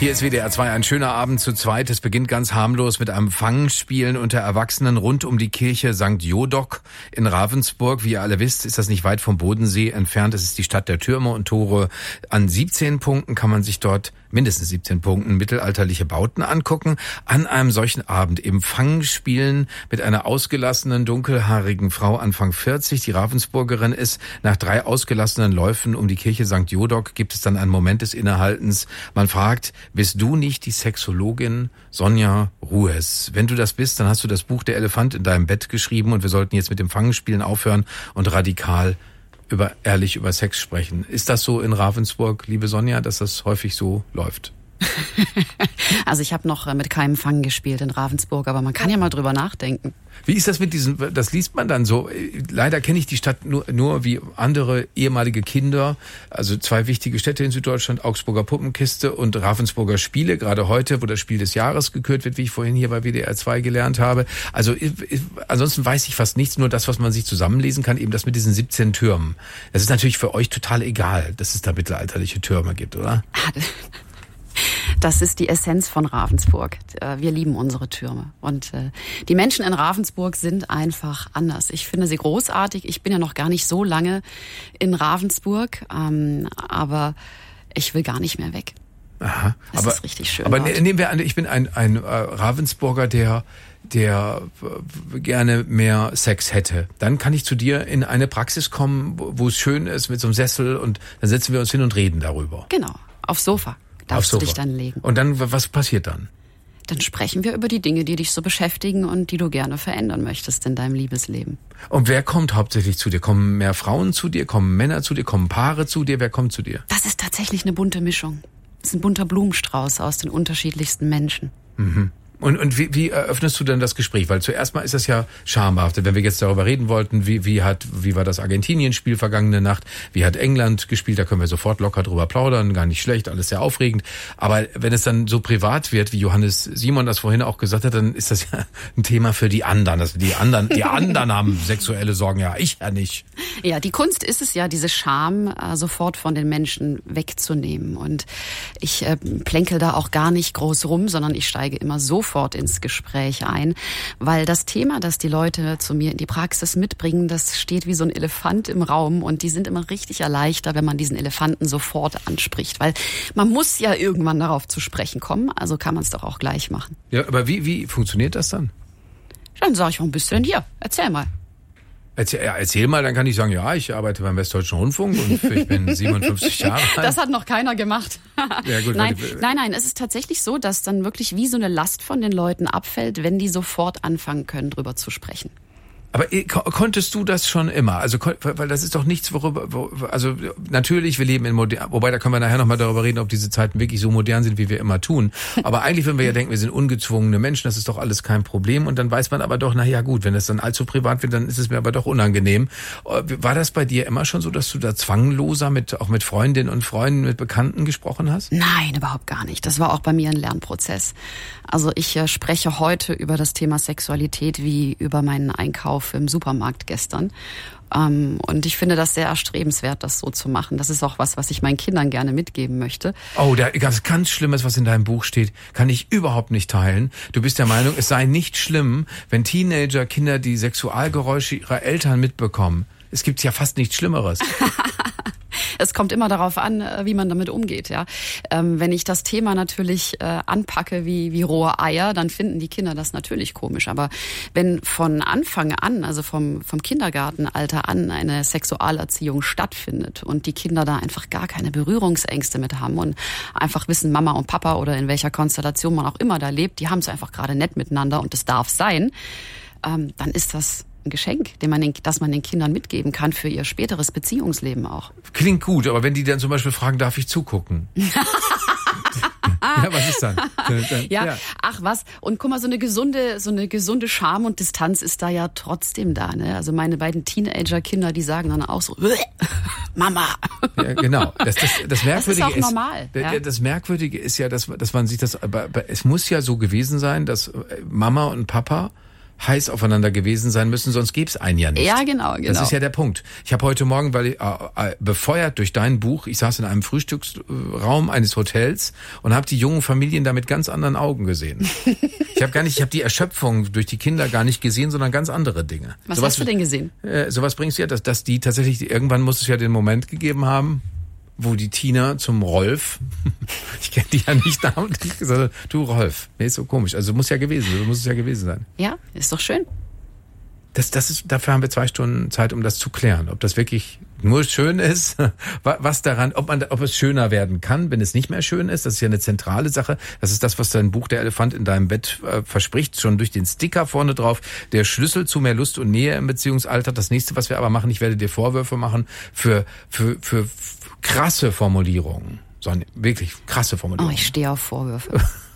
Hier ist WDR 2, ein schöner Abend zu zweit. Es beginnt ganz harmlos mit einem Fangspielen unter Erwachsenen rund um die Kirche St. Jodok in Ravensburg. Wie ihr alle wisst, ist das nicht weit vom Bodensee entfernt. Es ist die Stadt der Türme und Tore. An 17 Punkten kann man sich dort, mindestens 17 Punkten, mittelalterliche Bauten angucken. An einem solchen Abend eben Fangspielen mit einer ausgelassenen, dunkelhaarigen Frau Anfang 40, die Ravensburgerin ist. Nach 3 ausgelassenen Läufen um die Kirche St. Jodok gibt es dann einen Moment des Innehaltens. Man fragt, bist du nicht die Sexologin Sonja Ruhes? Wenn du das bist, dann hast du das Buch Der Elefant in deinem Bett geschrieben und wir sollten jetzt mit dem Fangspielen aufhören und radikal ehrlich über Sex sprechen. Ist das so in Ravensburg, liebe Sonja, dass das häufig so läuft? Also ich habe noch mit keinem Fang gespielt in Ravensburg, aber man kann ja mal drüber nachdenken. Wie ist das mit diesen, das liest man dann so, leider kenne ich die Stadt nur wie andere ehemalige Kinder, also 2 wichtige Städte in Süddeutschland, Augsburger Puppenkiste und Ravensburger Spiele, gerade heute, wo das Spiel des Jahres gekürt wird, wie ich vorhin hier bei WDR 2 gelernt habe. Also ansonsten weiß ich fast nichts, nur das, was man sich zusammenlesen kann, eben das mit diesen 17 Türmen. Das ist natürlich für euch total egal, dass es da mittelalterliche Türme gibt, oder? Das ist die Essenz von Ravensburg. Wir lieben unsere Türme. Und die Menschen in Ravensburg sind einfach anders. Ich finde sie großartig. Ich bin ja noch gar nicht so lange in Ravensburg, aber ich will gar nicht mehr weg. Aha. Es ist richtig schön. Aber nehmen wir an, ich bin ein Ravensburger, der gerne mehr Sex hätte. Dann kann ich zu dir in eine Praxis kommen, wo es schön ist mit so einem Sessel und dann setzen wir uns hin und reden darüber. Genau, aufs Sofa. Darfst du dich dann legen. Und dann, was passiert dann? Dann sprechen wir über die Dinge, die dich so beschäftigen und die du gerne verändern möchtest in deinem Liebesleben. Und wer kommt hauptsächlich zu dir? Kommen mehr Frauen zu dir? Kommen Männer zu dir? Kommen Paare zu dir? Wer kommt zu dir? Das ist tatsächlich eine bunte Mischung. Es ist ein bunter Blumenstrauß aus den unterschiedlichsten Menschen. Mhm. Und wie eröffnest du denn das Gespräch? Weil zuerst mal ist das ja schambehaftet. Wenn wir jetzt darüber reden wollten, wie war das Argentinien-Spiel vergangene Nacht? Wie hat England gespielt? Da können wir sofort locker drüber plaudern. Gar nicht schlecht, alles sehr aufregend. Aber wenn es dann so privat wird, wie Johannes Simon das vorhin auch gesagt hat, dann ist das ja ein Thema für die anderen. Also die anderen haben sexuelle Sorgen. Ja, ich ja nicht. Ja, die Kunst ist es ja, diese Scham sofort von den Menschen wegzunehmen. Und ich plänkel da auch gar nicht groß rum, sondern ich steige immer sofort ins Gespräch ein, weil das Thema, das die Leute zu mir in die Praxis mitbringen, das steht wie so ein Elefant im Raum und die sind immer richtig erleichtert, wenn man diesen Elefanten sofort anspricht, weil man muss ja irgendwann darauf zu sprechen kommen, also kann man es doch auch gleich machen. Ja, aber wie funktioniert das dann? Dann sage ich, warum bist du denn hier? Erzähl mal. Erzähl mal, dann kann ich sagen, ja, ich arbeite beim Westdeutschen Rundfunk und ich bin 57 Jahre alt. Das hat noch keiner gemacht. Ja, gut, Nein, es ist tatsächlich so, dass dann wirklich wie so eine Last von den Leuten abfällt, wenn die sofort anfangen können, drüber zu sprechen. Aber konntest du das schon immer? Also, weil das ist doch nichts, also natürlich, wir leben in modern, wobei da können wir nachher nochmal darüber reden, ob diese Zeiten wirklich so modern sind, wie wir immer tun. Aber eigentlich würden wir ja denken, wir sind ungezwungene Menschen, das ist doch alles kein Problem. Und dann weiß man aber doch, na ja gut, wenn das dann allzu privat wird, dann ist es mir aber doch unangenehm. War das bei dir immer schon so, dass du da zwangloser auch mit Freundinnen und Freunden, mit Bekannten gesprochen hast? Nein, überhaupt gar nicht. Das war auch bei mir ein Lernprozess. Also ich spreche heute über das Thema Sexualität wie über meinen Einkauf im Supermarkt gestern. Und ich finde das sehr erstrebenswert, das so zu machen. Das ist auch was ich meinen Kindern gerne mitgeben möchte. Oh, da ganz Schlimmes, was in deinem Buch steht, kann ich überhaupt nicht teilen. Du bist der Meinung, es sei nicht schlimm, wenn Kinder die Sexualgeräusche ihrer Eltern mitbekommen. Es gibt ja fast nichts Schlimmeres. Es kommt immer darauf an, wie man damit umgeht. Ja, wenn ich das Thema natürlich anpacke wie rohe Eier, dann finden die Kinder das natürlich komisch. Aber wenn von Anfang an, also vom Kindergartenalter an, eine Sexualerziehung stattfindet und die Kinder da einfach gar keine Berührungsängste mit haben und einfach wissen, Mama und Papa oder in welcher Konstellation man auch immer da lebt, die haben es einfach gerade nett miteinander und das darf sein, dann ist das ein Geschenk, das man den Kindern mitgeben kann für ihr späteres Beziehungsleben auch. Klingt gut, aber wenn die dann zum Beispiel fragen, darf ich zugucken? Ja, was ist dann? Ja, ach was. Und guck mal, so eine gesunde Scham und Distanz ist da ja trotzdem da. Ne? Also meine beiden Teenager-Kinder, die sagen dann auch so, Mama. Ja, genau. Das Merkwürdige das ist auch normal. Ja? Das Merkwürdige ist ja, dass man sich das, aber es muss ja so gewesen sein, dass Mama und Papa heiß aufeinander gewesen sein müssen, sonst gäbe es einen ja nicht. Ja, genau. Das ist ja der Punkt. Ich habe heute Morgen, weil ich, befeuert durch dein Buch, ich saß in einem Frühstücksraum eines Hotels und habe die jungen Familien da mit ganz anderen Augen gesehen. Ich habe die Erschöpfung durch die Kinder gar nicht gesehen, sondern ganz andere Dinge. Was hast du denn gesehen? Sowas bringst du ja, dass die tatsächlich, irgendwann muss es ja den Moment gegeben haben, wo die Tina zum Rolf, ich kenne die ja nicht namentlich, gesagt hat, du Rolf, nee, ist so komisch. Also muss es ja gewesen sein. Ja, ist doch schön. Dafür haben wir 2 Stunden Zeit, um das zu klären. Ob das wirklich nur schön ist, was daran, ob es schöner werden kann, wenn es nicht mehr schön ist. Das ist ja eine zentrale Sache. Das ist das, was dein Buch Der Elefant in deinem Bett verspricht, schon durch den Sticker vorne drauf. Der Schlüssel zu mehr Lust und Nähe im Beziehungsalter. Das nächste, was wir aber machen, ich werde dir Vorwürfe machen für krasse Formulierungen. So, wirklich krasse Formulierungen. Oh, ich stehe auf Vorwürfe.